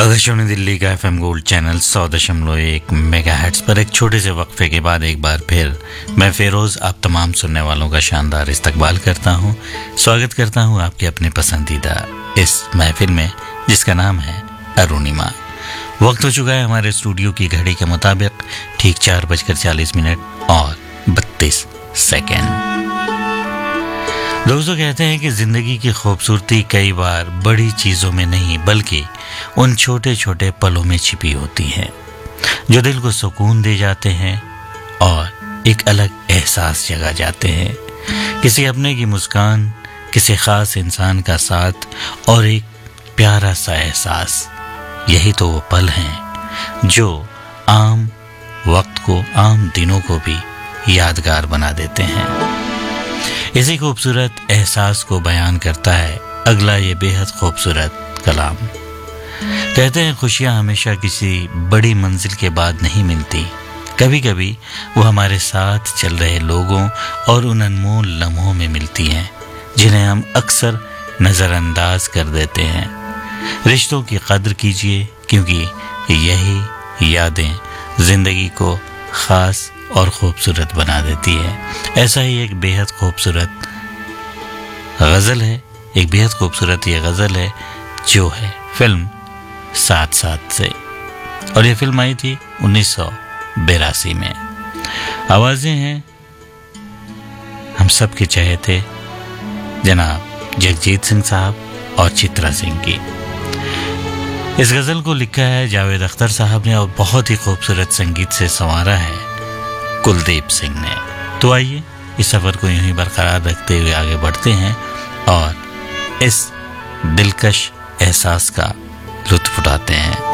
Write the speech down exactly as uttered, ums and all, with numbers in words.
आकाशवाणी दिल्ली का FM gold channel सौ दशमलव एक मेगाहर्ट्ज पर एक छोटे से वक्फे के बाद एक बार फिर मैं फेरोज आप तमाम सुनने वालों का शानदार इस्तकबाल करता हूं। स्वागत करता हूं आपके अपने पसंदीदा इस महफिल में जिसका नाम है अरुणिमा। वक्त हो चुका है हमारे स्टूडियो की घड़ी के मुताबिक ठीक चार बजकर चालीस मिनट और बत्तीस सेकेंड। दोस्तों कहते हैं कि जिंदगी की खूबसूरती कई बार बड़ी चीजों में नहीं बल्कि उन छोटे छोटे पलों में छिपी होती है जो दिल को सुकून दे जाते हैं और एक अलग एहसास जगा जाते हैं। किसी अपने की मुस्कान, किसी खास इंसान का साथ और एक प्यारा सा एहसास, यही तो वो पल हैं जो आम वक्त को, आम दिनों को भी यादगार बना देते हैं। इसी खूबसूरत एहसास को बयान करता है अगला ये बेहद खूबसूरत कलाम। कहते हैं खुशियां हमेशा किसी बड़ी मंजिल के बाद नहीं मिलती, कभी कभी वो हमारे साथ चल रहे लोगों और उन अनमोल लम्हों में मिलती हैं जिन्हें हम अक्सर नज़रअंदाज कर देते हैं। रिश्तों की कद्र कीजिए क्योंकि यही यादें जिंदगी को खास और खूबसूरत बना देती है। ऐसा ही एक बेहद खूबसूरत गज़ल है, एक बेहद खूबसूरत ये गज़ल है जो है फिल्म साथ साथ से, और ये फिल्म आई थी उन्नीस सौ बेरासी में। आवाज़ें हैं हम सब के चहेते जनाब जगजीत सिंह साहब और चित्रा सिंह की। इस गज़ल को लिखा है जावेद अख्तर साहब ने और बहुत ही खूबसूरत संगीत से संवारा है कुलदीप सिंह ने। तो आइए इस सफ़र को यूं ही बरकरार रखते हुए आगे बढ़ते हैं और इस दिलकश एहसास का लुत्फ उठाते हैं।